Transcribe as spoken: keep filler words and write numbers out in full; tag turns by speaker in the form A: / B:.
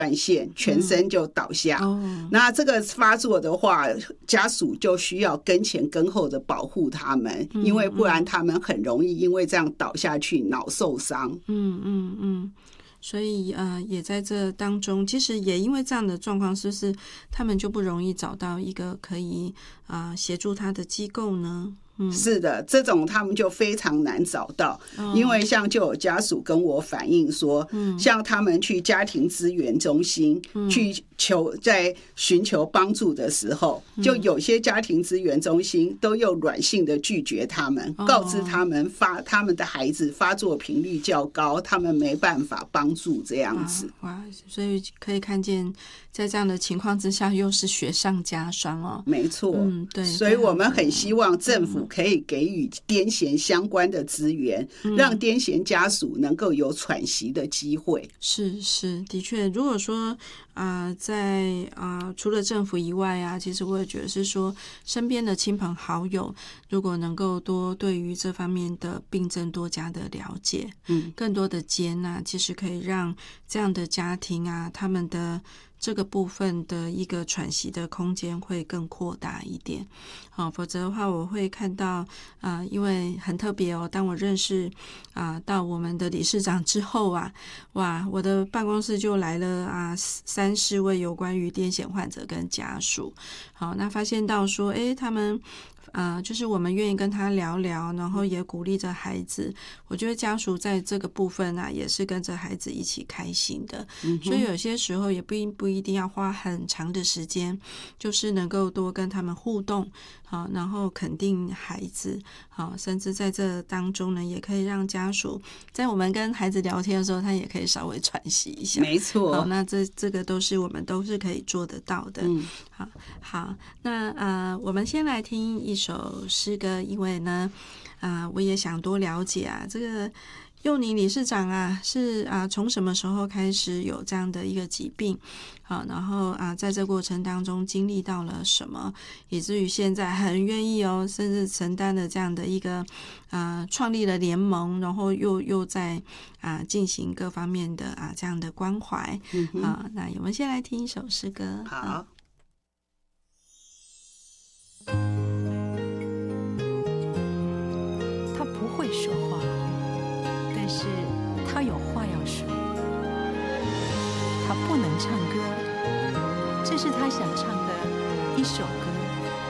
A: 断线，全身就倒下。嗯哦、那这个发作的话，家属就需要跟前跟后的保护他们，嗯、因为不然他们很容易因为这样倒下去脑受伤。
B: 嗯嗯嗯。所以呃，也在这当中，其实也因为这样的状况，是不是他们就不容易找到一个可以啊协助他的机构呢？嗯，
A: 是的，这种他们就非常难找到，哦、因为像就有家属跟我反映说，嗯、像他们去家庭资源中心、嗯、去求在寻求帮助的时候，嗯、就有些家庭资源中心都用软性的拒绝他们，哦、告知他们发他们的孩子发作频率较高，他们没办法帮助这样子。
B: 哇，哇，所以可以看见，在这样的情况之下，又是雪上加霜哦。
A: 没错，
B: 嗯，对，
A: 所以我们很希望政府可以给予癫痫相关的资源，嗯、让癫痫家属能够有喘息的机会。
B: 是是，的确，如果说啊、呃，在啊、呃，除了政府以外啊，其实我也觉得是说，身边的亲朋好友，如果能够多对于这方面的病症多加的了解，嗯，更多的接纳，其实可以让这样的家庭啊，他们的这个部分的一个喘息的空间会更扩大一点，好、哦，否则的话我会看到啊、呃，因为很特别哦，当我认识啊、呃、到我们的理事长之后啊，哇，我的办公室就来了啊三四位有关于癫痫患者跟家属，好，那发现到说，诶，他们。呃，就是我们愿意跟他聊聊，然后也鼓励着孩子。我觉得家属在这个部分啊，也是跟着孩子一起开心的。嗯、所以有些时候也不一不一定要花很长的时间，就是能够多跟他们互动，好，然后肯定孩子，好，甚至在这当中呢，也可以让家属在我们跟孩子聊天的时候，他也可以稍微喘息一下。
A: 没错，
B: 好，那这这个都是我们都是可以做得到的。嗯，好，好，那呃，我们先来听一首诗歌，因为呢，啊、呃，我也想多了解啊，这个幼宁理事长啊，是啊，从什么时候开始有这样的一个疾病？好，然后啊，在这过程当中经历到了什么，以至于现在很愿意哦，甚至承担了这样的一个啊，创立了联盟，然后又又在啊进行各方面的啊这样的关怀。嗯、啊，那我们先来听一首诗歌。
A: 好。
B: 啊
C: 他不会说话，但是他有话要说。他不能唱歌，这是他想唱的一首歌。